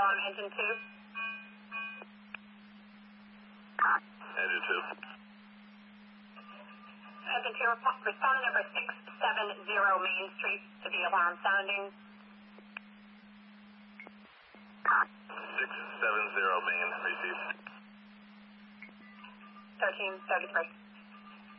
engine 2. Engine 2. Engine 2, respondent number 670 Main Street to the alarm sounding. 670 Main, received. 1333.